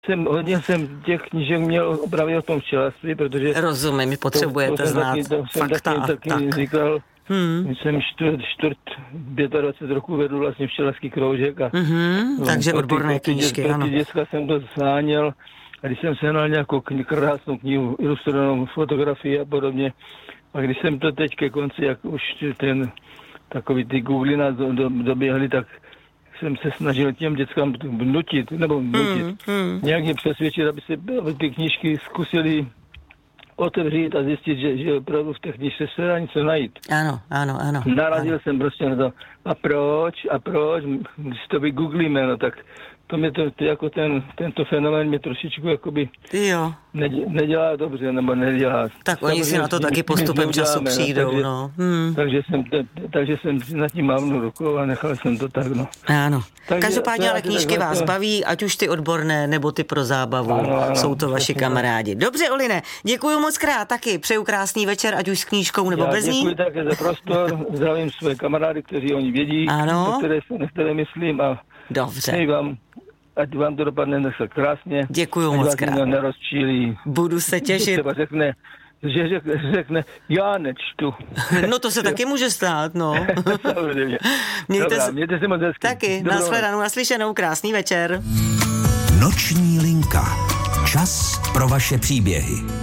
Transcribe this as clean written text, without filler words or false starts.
Hodně jsem těch knížek měl právě o tom včelařství, protože... Rozumím, my potřebujete znát fakta a tak. Říkal, jsem 25 roku vedl vlastně včelařský kroužek. Takže odborné knížky, ano. Děcka jsem to zháněl, a když jsem sehnal nějakou krásnou knihu, ilustrovanou fotografii a podobně, a když jsem to teď ke konci, jak už takový ty Google nás doběhly, tak jsem se snažil těm dětskám nutit, nějak je přesvědčit, aby ty knížky zkusili otevřít a zjistit, že opravdu v té knížce se dá něco najít. Ano. Narazil jsem prostě na to. A proč? Když to vygooglíme, no tak to mě to jako tento fenomén mě trošičku jakoby nedělá dobře, nebo nedělá. Tak oni si na to taky postupem času přijdou, no. Takže jsem nad tím mávnul rukou a nechal jsem to tak, no. Ano. Každopádně ale knížky vás baví, ať už ty odborné, nebo ty pro zábavu. Ano, jsou to vaši kamarádi. Dobře, Oline, děkuju moc krát taky. Přeju krásný večer, ať už s knížkou, nebo bez ní. Děkuji také za prostor. Zdravím své kamarády, kteří oni vědí, na které myslím a dobře. Ať vám to dopadne krásně. Děkuju moc krát. Nerozčílí. Budu se těšit. Třeba řekne, já nečtu. No to se taky může stát, no. Mějte se moc hezky. Taky, nashledanou, naslyšenou, krásný večer. Noční linka. Čas pro vaše příběhy.